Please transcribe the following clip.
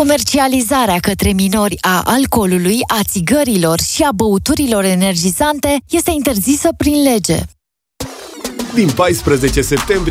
Comercializarea către minori a alcoolului, a țigărilor și a băuturilor energizante este interzisă prin lege. Din 14 septembrie